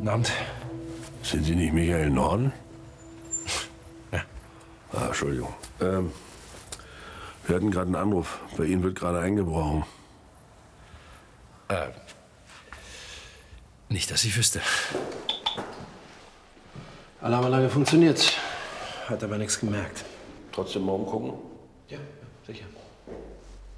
Guten Abend. Sind Sie nicht Michael Norden? Ja. Ah, Entschuldigung. Wir hatten gerade einen Anruf. Bei Ihnen wird gerade eingebrochen. Nicht, dass ich wüsste. Alarmanlage funktioniert. Hat aber nichts gemerkt. Trotzdem mal umgucken? Ja, sicher.